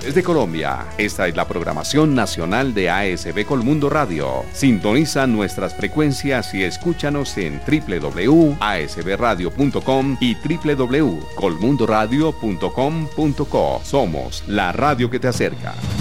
Desde Colombia, esta es la programación nacional de ASB Colmundo Radio. Sintoniza nuestras frecuencias y escúchanos en www.asbradio.com y www.colmundoradio.com.co. Somos la radio que te acerca.